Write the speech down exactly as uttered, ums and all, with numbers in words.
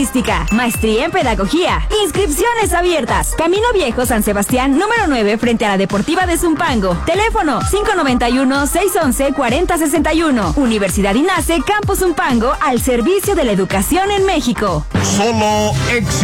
Maestría en Pedagogía. Inscripciones abiertas. Camino Viejo San Sebastián, número nueve, frente a la Deportiva de Zumpango. Teléfono cinco noventa y uno, seiscientos once, cuarenta sesenta y uno. Universidad INACE, Campus Zumpango, al servicio de la educación en México. Solo éxito.